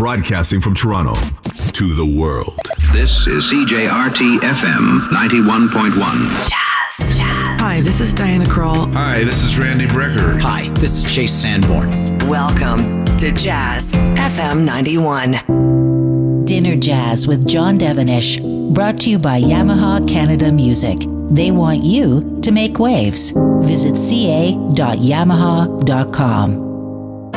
Broadcasting from Toronto to the world. This is CJRT FM 91.1. Jazz. Hi, this is Diana Krall. Hi, this is Randy Brecker. Hi, this is Chase Sanborn. Welcome to Jazz FM 91. Dinner Jazz with John Devenish, brought to you by Yamaha Canada Music. They want you to make waves. Visit ca.yamaha.com.